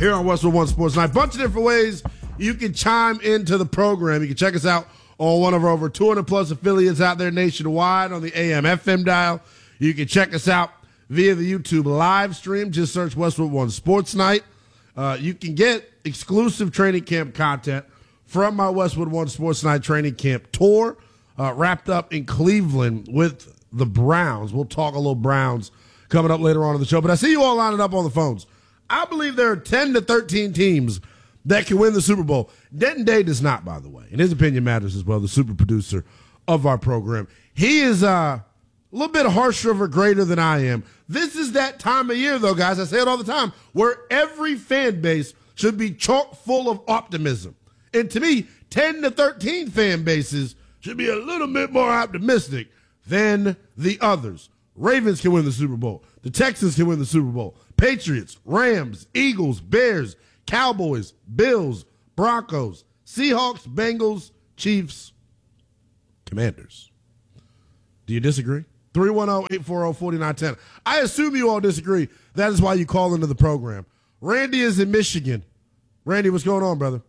here on Westwood One Sports Night. Bunch of different ways you can chime into the program. You can check us out on one of our over 200 plus affiliates out there nationwide on the AM FM dial. You can check us out via the YouTube live stream. Just search Westwood One Sports Night. You can get exclusive training camp content from my Westwood One Sports Night training camp tour, wrapped up in Cleveland with the Browns. We'll talk a little Browns coming up later on in the show. But I see you all lining up on the phones. I believe there are 10 to 13 teams that can win the Super Bowl. Denton Day does not, by the way. And his opinion matters as well, the super producer of our program. He is a little bit harsher of a grader than I am. This is that time of year, though, guys, I say it all the time, where every fan base should be chock full of optimism. And to me, 10 to 13 fan bases should be a little bit more optimistic than the others. Ravens can win the Super Bowl. The Texans can win the Super Bowl. Patriots, Rams, Eagles, Bears, Cowboys, Bills, Broncos, Seahawks, Bengals, Chiefs, Commanders. Do you disagree? 310-840-4910. I assume you all disagree. That is why you call into the program. Randy is in Michigan. Randy, what's going on, brother?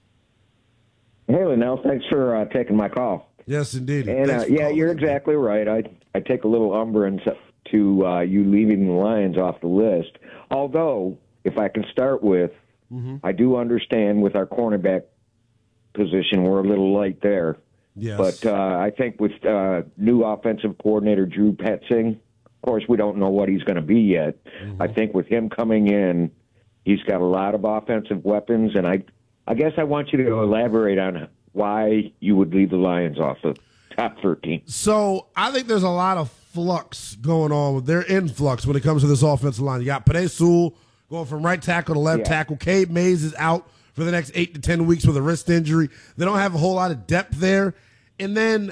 Hey, Linnell, thanks for taking my call. Yes, indeed. And yeah, you're exactly right. I take a little umbrance to you leaving the Lions off the list. Although, if I can start with, I do understand with our cornerback position, we're a little light there. Yes. But I think with new offensive coordinator Drew Petzing, of course, we don't know what he's going to be yet. I think with him coming in, he's got a lot of offensive weapons, and I guess I want you to elaborate on why you would leave the Lions off the top 13. So I think there's a lot of flux going on. They're in flux when it comes to this offensive line. You got Penei Sewell going from right tackle to left tackle. Cade Mays is out for the next 8 to 10 weeks with a wrist injury. They don't have a whole lot of depth there. And then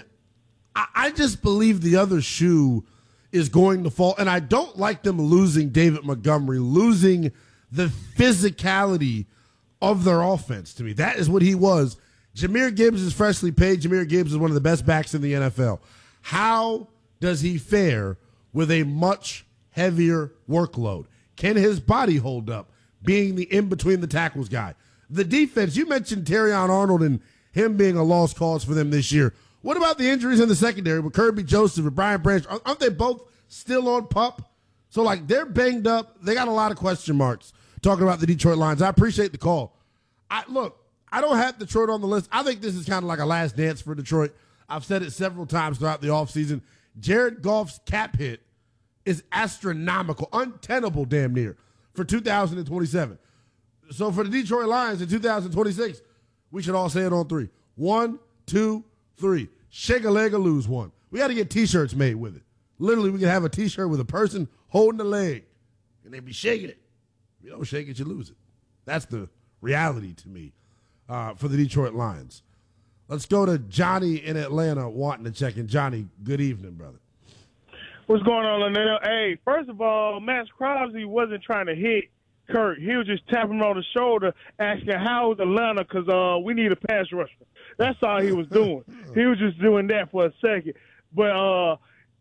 I just believe the other shoe is going to fall. And I don't like them losing David Montgomery, losing the physicality of their offense to me. That is what he was. Jahmyr Gibbs is freshly paid. Jahmyr Gibbs is one of the best backs in the NFL. How does he fare with a much heavier workload? Can his body hold up being the in-between the tackles guy? The defense, you mentioned Terrion Arnold and him being a lost cause for them this year. What about the injuries in the secondary with Kirby Joseph and Brian Branch? Aren't they both still on PUP? So, like, they're banged up. They got a lot of question marks talking about the Detroit Lions. I appreciate the call. Look, I don't have Detroit on the list. I think this is kind of like a last dance for Detroit. I've said it several times throughout the offseason. Jared Goff's cap hit is astronomical, untenable damn near, for 2027. So for the Detroit Lions in 2026, we should all say it on three. 1, 2, 3. Shake a leg or lose one. We got to get T-shirts made with it. Literally, we can have a T-shirt with a person holding the leg, and they be shaking it. If you don't shake it, you lose it. That's the reality to me for the Detroit Lions. Let's go to Johnny in Atlanta wanting to check in. Johnny, good evening, brother. What's going on, Lionel? Hey, first of all, Max Crosby wasn't trying to hit Kirk. He was just tapping him on the shoulder, asking, how's Atlanta, because we need a pass rusher. That's all he was doing. He was just doing that for a second. But I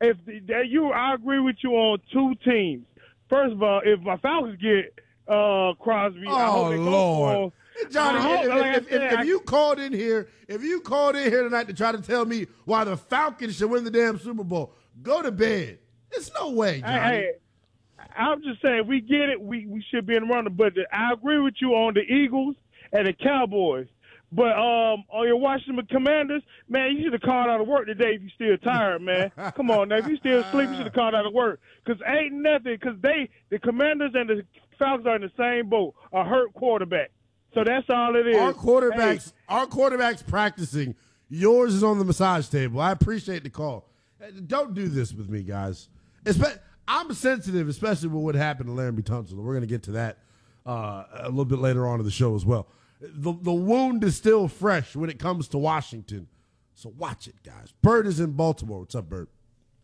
agree with you on two teams. First of all, if my Falcons get Crosby, I hope they Lord. Johnny, if you called in here tonight to try to tell me why the Falcons should win the damn Super Bowl, go to bed. There's no way, Johnny. Hey, I'm just saying, if we get it, we should be in the running. But I agree with you on the Eagles and the Cowboys. But on your Washington Commanders, man, you should have called out of work today if you're still tired, man. Come on, now. If you're still asleep, you should have called out of work. Because ain't nothing. Because the Commanders and the Falcons are in the same boat, a hurt quarterback. So that's all it is. Our quarterback's practicing. Yours is on the massage table. I appreciate the call. Don't do this with me, guys. I'm sensitive, especially with what happened to Laramie Tunsil. We're going to get to that a little bit later on in the show as well. The wound is still fresh when it comes to Washington. So watch it, guys. Bert is in Baltimore. What's up, Bert?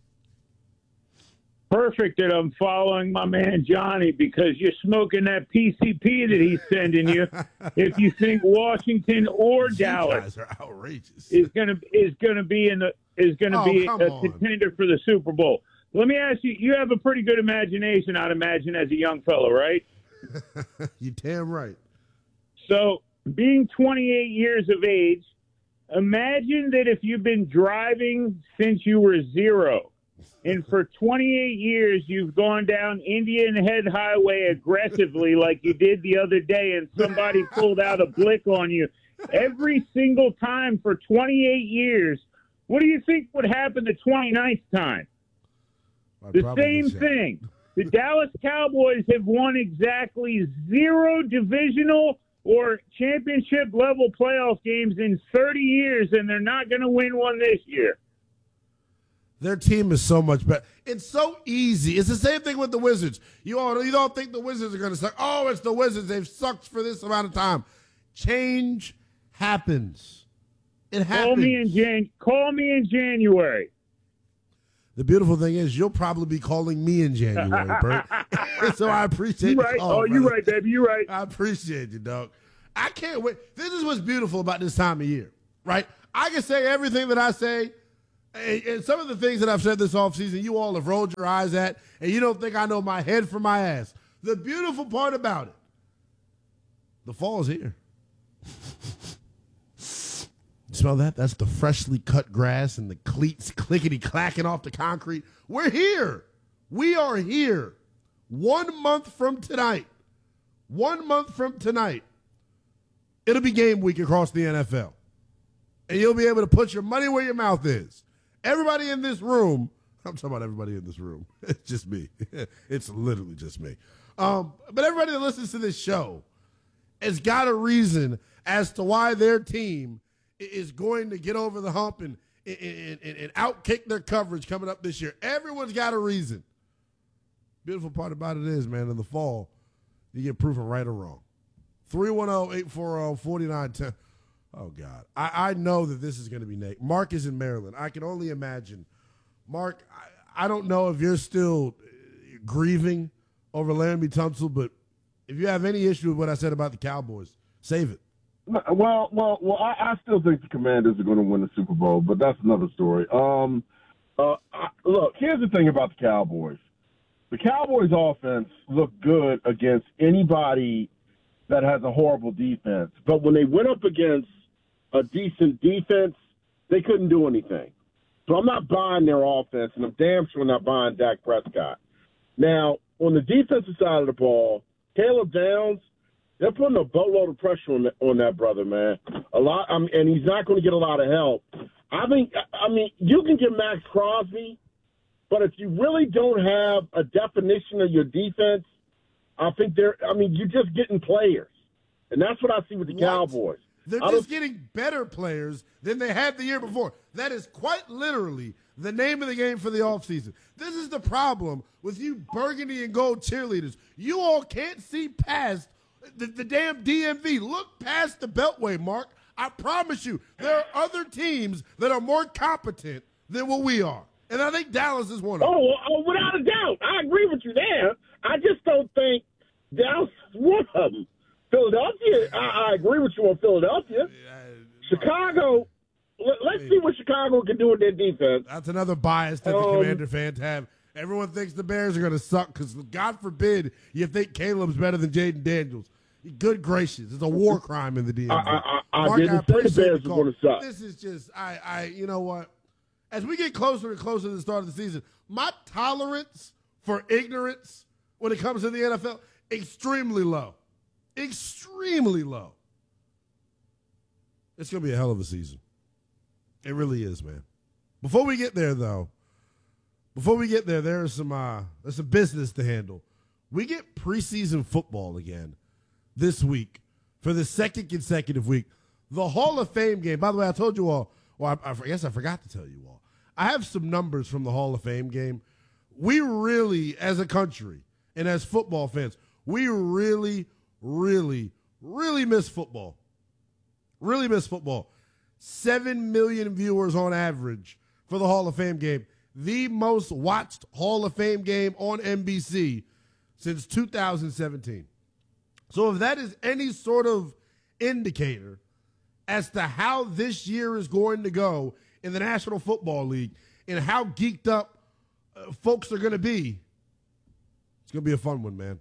Perfect that I'm following my man Johnny, because you're smoking that PCP that he's sending you. If you think Washington or Dallas guys are outrageous. is going to be a contender for the Super Bowl. Let me ask you, you have a pretty good imagination, I'd imagine, as a young fellow, right? You damn right. So, being 28 years of age, imagine that if you've been driving since you were 0, and for 28 years you've gone down Indian Head Highway aggressively like you did the other day, and somebody pulled out a blick on you every single time for 28 years, what do you think would happen the 29th time? The same thing. The Dallas Cowboys have won exactly 0 divisional or championship level playoff games in 30 years, and they're not going to win one this year. Their team is so much better. It's so easy. It's the same thing with the Wizards. You don't think the Wizards are going to suck. Oh, it's the Wizards. They've sucked for this amount of time. Change happens. It happens. Call me in January. The beautiful thing is you'll probably be calling me in January, Bert. So I appreciate you. Right. Call, you're right, baby. You're right. I appreciate you, dog. I can't wait. This is what's beautiful about this time of year, right? I can say everything that I say, and some of the things that I've said this offseason, you all have rolled your eyes at, and you don't think I know my head from my ass. The beautiful part about it, the fall's here. You smell that? That's the freshly cut grass and the cleats clickety-clacking off the concrete. We're here. We are here. 1 month from tonight. 1 month from tonight. It'll be game week across the NFL. And you'll be able to put your money where your mouth is. Everybody in this room, I'm talking about everybody in this room. It's just me. It's literally just me. But everybody that listens to this show has got a reason as to why their team is going to get over the hump and outkick their coverage coming up this year. Everyone's got a reason. Beautiful part about it is, man, in the fall, you get proven right or wrong. 310-840-4910. Oh, God. I know that this is going to be Nate. Mark is in Maryland. I can only imagine. Mark, I don't know if you're still grieving over Laramie Tunsil, but if you have any issue with what I said about the Cowboys, save it. Well, I still think the Commanders are going to win the Super Bowl, but that's another story. Look, here's the thing about the Cowboys. The Cowboys' offense looked good against anybody that has a horrible defense. But when they went up against a decent defense, they couldn't do anything. So I'm not buying their offense, and I'm damn sure not buying Dak Prescott. Now, on the defensive side of the ball, Caleb Downs, they're putting a boatload of pressure on that brother, man. And he's not going to get a lot of help. I mean, you can get Max Crosby, but if you really don't have a definition of your defense, I think you're just getting players. And that's what I see with the Cowboys. They're just getting better players than they had the year before. That is quite literally the name of the game for the offseason. This is the problem with you burgundy and gold cheerleaders. You all can't see past the damn DMV. Look past the Beltway, Mark. I promise you, there are other teams that are more competent than what we are. And I think Dallas is one of them. Oh, without a doubt. I agree with you there. I just don't think Dallas is one of them. Philadelphia, I agree with you on Philadelphia. Chicago, let's see what Chicago can do with their defense. That's another bias that the Commander fans have. Everyone thinks the Bears are going to suck because, God forbid, you think Caleb's better than Jaden Daniels. Good gracious. It's a war crime in the DMV. I didn't say the Bears were going to suck. This is just, you know what? As we get closer and closer to the start of the season, my tolerance for ignorance when it comes to the NFL, extremely low. Extremely low. It's going to be a hell of a season. It really is, man. Before we get there, there's some business to handle. We get preseason football again this week for the second consecutive week. The Hall of Fame game. By the way, I told you all, well, I guess I forgot to tell you all. I have some numbers from the Hall of Fame game. We really, as a country and as football fans, we really, really, really miss football. Really miss football. 7 million viewers on average for the Hall of Fame game. The most watched Hall of Fame game on NBC since 2017. So if that is any sort of indicator as to how this year is going to go in the National Football League and how geeked up folks are going to be, it's going to be a fun one, man.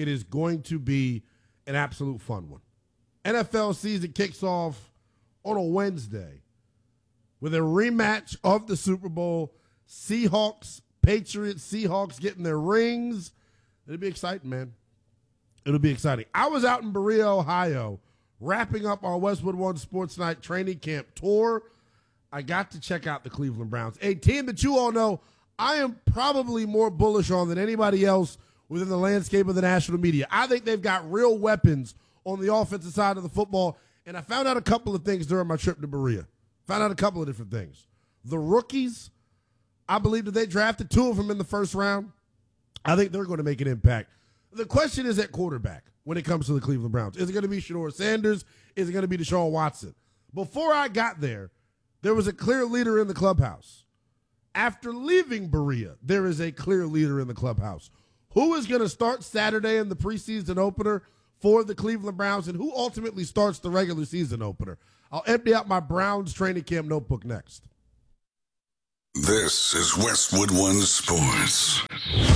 It is going to be an absolute fun one. NFL season kicks off on a Wednesday with a rematch of the Super Bowl. Seahawks, Patriots, Seahawks getting their rings. It'll be exciting, man. It'll be exciting. I was out in Berea, Ohio, wrapping up our Westwood One Sports Night training camp tour. I got to check out the Cleveland Browns, a team that you all know I am probably more bullish on than anybody else within the landscape of the national media. I think they've got real weapons on the offensive side of the football, and I found out a couple of things during my trip to Berea. Found out a couple of different things. The rookies, I believe that they drafted 2 of them in the first round. I think they're going to make an impact. The question is at quarterback when it comes to the Cleveland Browns. Is it going to be Shedeur Sanders? Is it going to be Deshaun Watson? Before I got there was a clear leader in the clubhouse. After leaving Berea, there is a clear leader in the clubhouse. Who is going to start Saturday in the preseason opener for the Cleveland Browns, and who ultimately starts the regular season opener? I'll empty out my Browns training camp notebook next. This is Westwood One Sports.